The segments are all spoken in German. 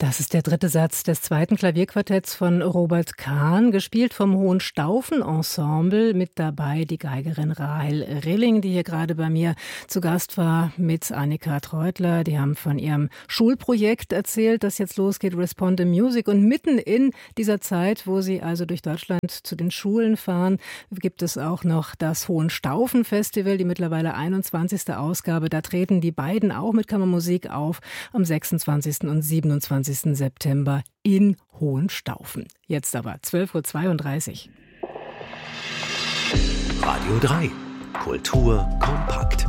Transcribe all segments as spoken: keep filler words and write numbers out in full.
Das ist der dritte Satz des zweiten Klavierquartetts von Robert Kahn, gespielt vom Hohenstaufen-Ensemble. Mit dabei die Geigerin Rahel Rilling, die hier gerade bei mir zu Gast war, mit Annika Treutler. Die haben von ihrem Schulprojekt erzählt, das jetzt losgeht, Responde Music. Und mitten in dieser Zeit, wo sie also durch Deutschland zu den Schulen fahren, gibt es auch noch das Hohenstaufen-Festival, die mittlerweile einundzwanzigste Ausgabe. Da treten die beiden auch mit Kammermusik auf am sechsundzwanzigsten und siebenundzwanzigsten September in Hohenstaufen. Jetzt aber zwölf Uhr zweiunddreißig. Radio drei. Kultur kompakt.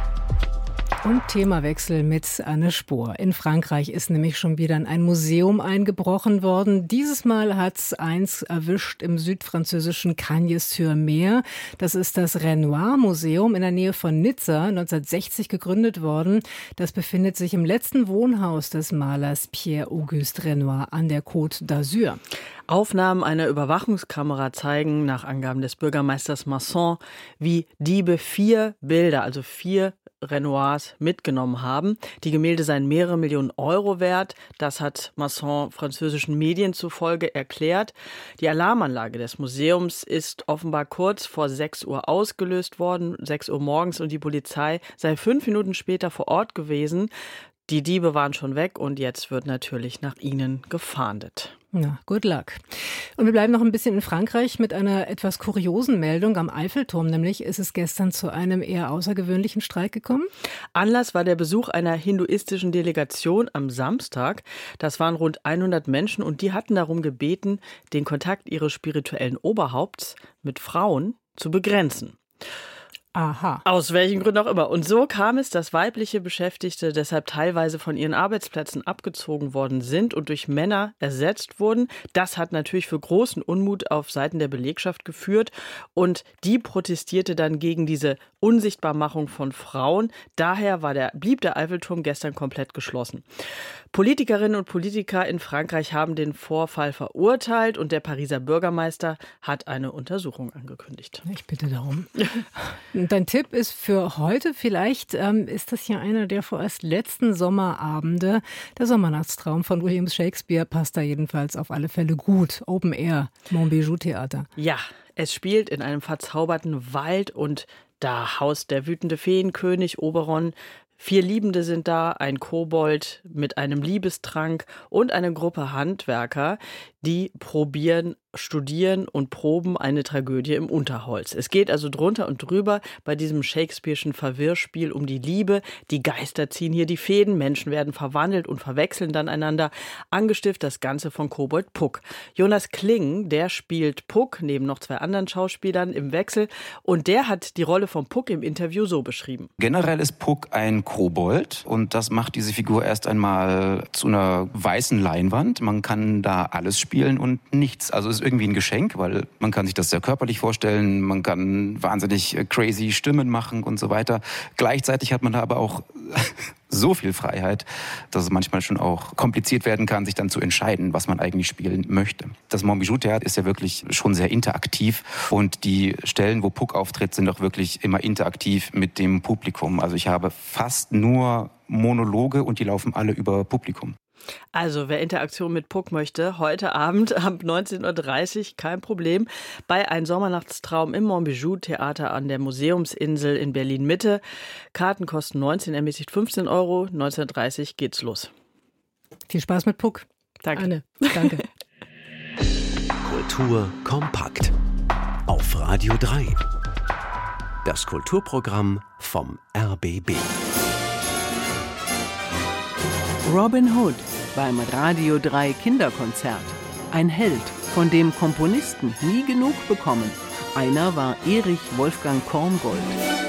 Und Themawechsel mit Anne Spohr. In Frankreich ist nämlich schon wieder in ein Museum eingebrochen worden. Dieses Mal hat's eins erwischt im südfranzösischen Cagnes-sur-Mer. Das ist das Renoir-Museum in der Nähe von Nizza, neunzehnhundertsechzig gegründet worden. Das befindet sich im letzten Wohnhaus des Malers Pierre-Auguste Renoir an der Côte d'Azur. Aufnahmen einer Überwachungskamera zeigen, nach Angaben des Bürgermeisters Masson, wie Diebe vier Bilder, also vier Renoirs mitgenommen haben. Die Gemälde seien mehrere Millionen Euro wert. Das hat Masson französischen Medien zufolge erklärt. Die Alarmanlage des Museums ist offenbar kurz vor sechs Uhr ausgelöst worden, sechs Uhr morgens, und die Polizei sei fünf Minuten später vor Ort gewesen. Die Diebe waren schon weg und jetzt wird natürlich nach ihnen gefahndet. Na, good luck. Und wir bleiben noch ein bisschen in Frankreich mit einer etwas kuriosen Meldung. Am Eiffelturm nämlich ist es gestern zu einem eher außergewöhnlichen Streik gekommen. Anlass war der Besuch einer hinduistischen Delegation am Samstag. Das waren rund hundert Menschen und die hatten darum gebeten, den Kontakt ihres spirituellen Oberhaupts mit Frauen zu begrenzen. Aha. Aus welchen Gründen auch immer. Und so kam es, dass weibliche Beschäftigte deshalb teilweise von ihren Arbeitsplätzen abgezogen worden sind und durch Männer ersetzt wurden. Das hat natürlich für großen Unmut auf Seiten der Belegschaft geführt und die protestierte dann gegen diese Unsichtbarmachung von Frauen. Daher war der, blieb der Eiffelturm gestern komplett geschlossen. Politikerinnen und Politiker in Frankreich haben den Vorfall verurteilt und der Pariser Bürgermeister hat eine Untersuchung angekündigt. Ich bitte darum. Dein Tipp ist für heute, vielleicht ähm, ist das ja einer der vorerst letzten Sommerabende. Der Sommernachtstraum von William Shakespeare passt da jedenfalls auf alle Fälle gut. Open Air, Montbijou-Theater. Ja, es spielt in einem verzauberten Wald und da haust der wütende Feenkönig Oberon. Vier Liebende sind da, ein Kobold mit einem Liebestrank und eine Gruppe Handwerker, die probieren, studieren und proben eine Tragödie im Unterholz. Es geht also drunter und drüber bei diesem Shakespeare'schen Verwirrspiel um die Liebe. Die Geister ziehen hier die Fäden, Menschen werden verwandelt und verwechseln dann einander. Angestiftet das Ganze von Kobold Puck. Jonas Kling, der spielt Puck neben noch zwei anderen Schauspielern im Wechsel und der hat die Rolle von Puck im Interview so beschrieben. Generell ist Puck ein Kobold und das macht diese Figur erst einmal zu einer weißen Leinwand. Man kann da alles spielen und nichts. Also es ist irgendwie ein Geschenk, weil man kann sich das sehr körperlich vorstellen, man kann wahnsinnig crazy Stimmen machen und so weiter. Gleichzeitig hat man da aber auch so viel Freiheit, dass es manchmal schon auch kompliziert werden kann, sich dann zu entscheiden, was man eigentlich spielen möchte. Das Montbijou-Theater ist ja wirklich schon sehr interaktiv und die Stellen, wo Puck auftritt, sind auch wirklich immer interaktiv mit dem Publikum. Also ich habe fast nur Monologe und die laufen alle über Publikum. Also, wer Interaktion mit Puck möchte, heute Abend ab neunzehn Uhr dreißig, kein Problem, bei Ein Sommernachtstraum im Montbijou-Theater an der Museumsinsel in Berlin-Mitte. Karten kosten neunzehn, ermäßigt fünfzehn Euro. neunzehn Uhr dreißig geht's los. Viel Spaß mit Puck. Danke. Anne, danke. Kultur kompakt. Auf Radio drei. Das Kulturprogramm vom R B B. Robin Hood beim Radio drei Kinderkonzert. Ein Held, von dem Komponisten nie genug bekommen. Einer war Erich Wolfgang Korngold.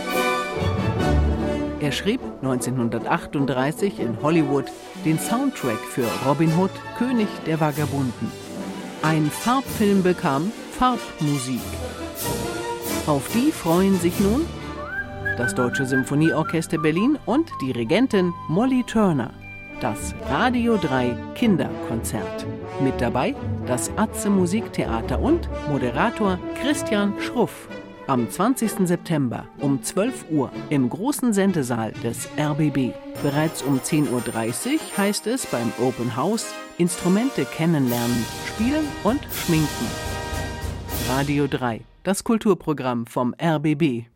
Er schrieb neunzehnhundertachtunddreißig in Hollywood den Soundtrack für Robin Hood, König der Vagabunden. Ein Farbfilm bekam Farbmusik. Auf die freuen sich nun das Deutsche Symphonieorchester Berlin und Dirigentin Molly Turner. Das Radio drei Kinderkonzert. Mit dabei das Atze Musiktheater und Moderator Christian Schruff. Am zwanzigsten September um zwölf Uhr im großen Sendesaal des R B B. Bereits um zehn Uhr dreißig heißt es beim Open House Instrumente kennenlernen, spielen und schminken. Radio drei, das Kulturprogramm vom R B B.